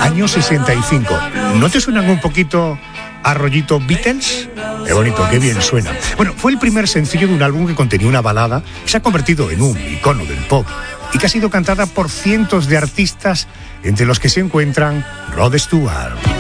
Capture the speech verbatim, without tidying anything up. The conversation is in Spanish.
año sesenta y cinco. ¿No te suenan un poquito a rollito Beatles? Qué bonito, qué bien suena. Bueno, fue el primer sencillo de un álbum que contenía una balada que se ha convertido en un icono del pop y que ha sido cantada por cientos de artistas, entre los que se encuentran Rod Stewart.